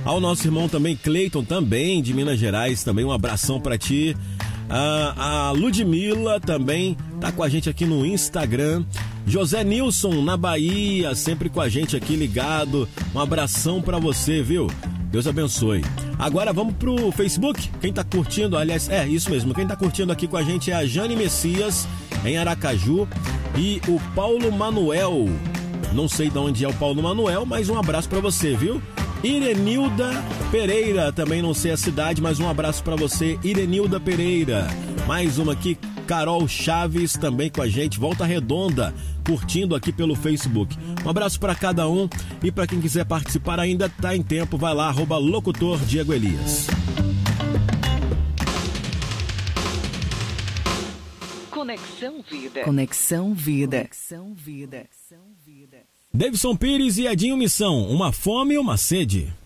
Ao nosso irmão também, Cleiton, também de Minas Gerais, também um abração pra ti. A Ludmila também tá com a gente aqui no Instagram. José Nilson, na Bahia, sempre com a gente aqui ligado. Um abração pra você, viu? Deus abençoe. Agora vamos pro Facebook. Quem tá curtindo, aliás, isso mesmo. Quem tá curtindo aqui com a gente é a Jane Messias, em Aracaju. E o Paulo Manuel. Não sei de onde é o Paulo Manuel, mas um abraço pra você, viu? Irenilda Pereira, também não sei a cidade, mas um abraço pra você, Irenilda Pereira. Mais uma aqui, Carol Chaves, também com a gente, Volta Redonda, curtindo aqui pelo Facebook. Um abraço pra cada um e pra quem quiser participar ainda tá em tempo, vai lá, @locutor Diego Elias. Conexão Vida. Conexão Vida. Conexão Vida. Davidson Pires e Edinho Missão, uma fome e uma sede.